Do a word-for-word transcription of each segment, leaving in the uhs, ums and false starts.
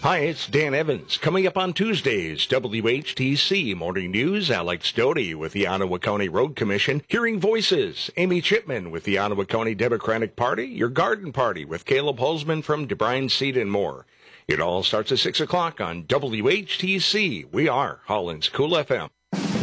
Hi, it's Dan Evans. Coming up on Tuesdays, W H T C Morning News, Alex Doty with the Ottawa County Road Commission, Hearing Voices, Amy Chipman with the Ottawa County Democratic Party, Your Garden Party with Caleb Hulsman from DeBrine Seed and more. It all starts at six o'clock on W H T C. We are Holland's Cool F M.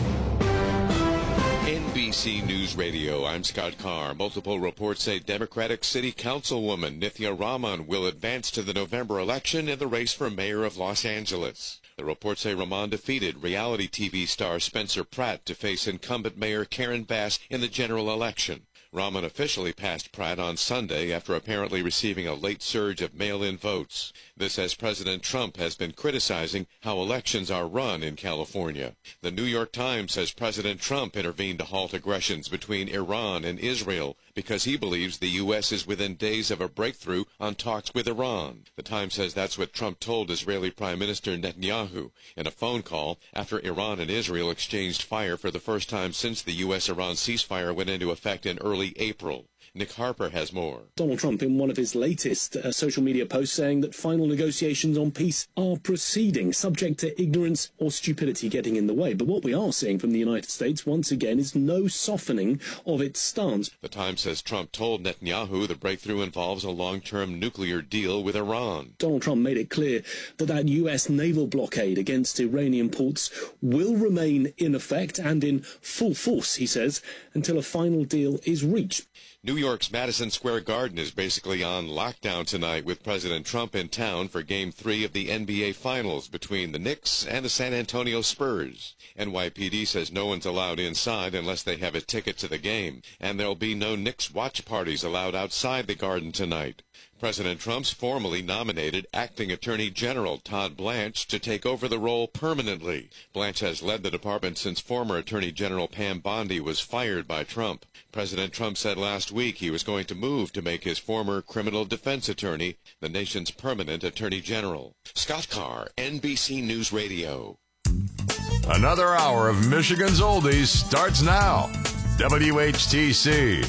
N B C News Radio, I'm Scott Carr. Multiple reports say Democratic City Councilwoman Nithya Raman will advance to the November election in the race for mayor of Los Angeles. The reports say Raman defeated reality T V star Spencer Pratt to face incumbent Mayor Karen Bass in the general election. Raman officially passed Pratt on Sunday after apparently receiving a late surge of mail-in votes. This as President Trump has been criticizing how elections are run in California. The New York Times says President Trump intervened to halt aggressions between Iran and Israel because he believes the U S is within days of a breakthrough on talks with Iran. The Times says that's what Trump told Israeli Prime Minister Netanyahu in a phone call after Iran and Israel exchanged fire for the first time since the U S Iran ceasefire went into effect in early April. Nick Harper has more. Donald Trump in one of his latest uh, social media posts saying that final negotiations on peace are proceeding, subject to ignorance or stupidity getting in the way. But what we are seeing from the United States, once again, is no softening of its stance. The Times says Trump told Netanyahu the breakthrough involves a long-term nuclear deal with Iran. Donald Trump made it clear that that U S naval blockade against Iranian ports will remain in effect and in full force, he says, until a final deal is reached. New York's Madison Square Garden is basically on lockdown tonight with President Trump in town for Game three of the N B A Finals between the Knicks and the San Antonio Spurs. N Y P D says no one's allowed inside unless they have a ticket to the game, and there'll be no Knicks watch parties allowed outside the Garden tonight. President Trump's formally nominated Acting Attorney General Todd Blanche to take over the role permanently. Blanche has led the department since former Attorney General Pam Bondi was fired by Trump. President Trump said last week he was going to move to make his former criminal defense attorney the nation's permanent Attorney General. Scott Carr, N B C News Radio. Another hour of Michigan's Oldies starts now. W H T C